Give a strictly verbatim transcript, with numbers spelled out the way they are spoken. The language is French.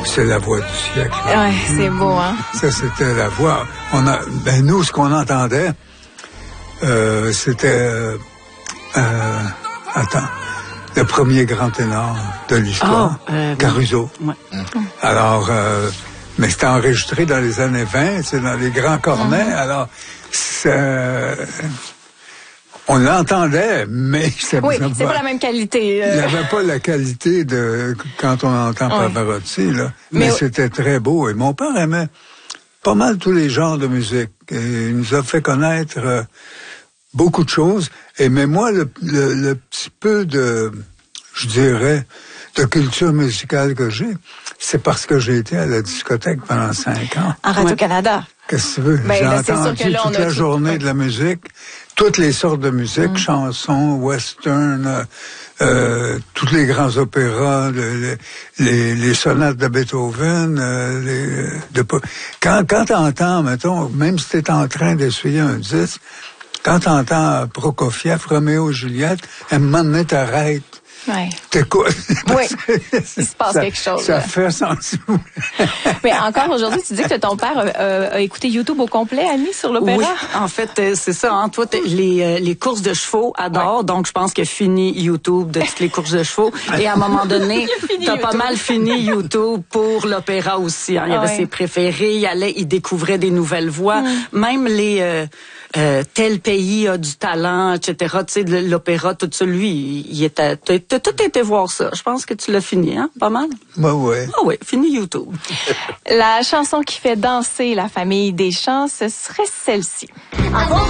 c'est la voix du siècle. Ouais, c'est beau, hein? Ça, c'était la voix. On a, ben nous, ce qu'on entendait, euh, c'était, euh, euh, attends, le premier grand ténor de l'histoire, oh, euh, Caruso. Ouais. Alors, euh, mais c'était enregistré dans les années vingt, c'est dans les grands cornets. Mm-hmm. Alors, c'est, on l'entendait, mais c'est oui, c'est pas, pas la même qualité. Euh... Il n'y avait pas la qualité de quand on entend oui. Pavarotti, là. Mais, mais c'était très beau. Et mon père aimait pas mal tous les genres de musique. Et il nous a fait connaître euh, beaucoup de choses. Et mais moi, le, le, le petit peu de, je dirais, de culture musicale que j'ai, c'est parce que j'ai été à la discothèque pendant cinq ans. En Radio-Canada. Qu'est-ce que tu veux? Ben, j'ai entendu que là, toute la tout... journée ouais. de la musique, toutes les sortes de musique, mm. chansons, western, euh, euh, tous les grands opéras, les, les, les sonates de Beethoven. Euh, les, de, quand quand t'entends, mettons, même si t'es en train d'essuyer un disque, quand t'entends Prokofiev, Roméo et Juliette, à un moment donné, t'arrêtes. Ouais. T'écoutes. Oui, il se passe ça, quelque chose. Ça là. fait sentir. Mais encore aujourd'hui, tu dis que ton père euh, a écouté YouTube au complet, Annie, sur l'opéra? Oui, en fait, c'est ça. Hein, toi, les, euh, les courses de chevaux adorent, ouais. Donc je pense qu'il a fini YouTube de toutes les courses de chevaux. Et à un moment donné, t'as pas mal fini YouTube pour l'opéra aussi. Hein. Il y avait ouais. ses préférés, il allait, il découvrait des nouvelles voix. Mm. Même les... Euh, Euh, tel pays a du talent, et cetera. Tu sais, l'opéra, tout ça, lui, il était, t'as, t'as tout été voir ça. Je pense que tu l'as fini, hein? Pas mal? Ben ouais. Ah oui, fini YouTube. La chanson qui fait danser la famille Deschamps, ce serait celle-ci. Ah bon?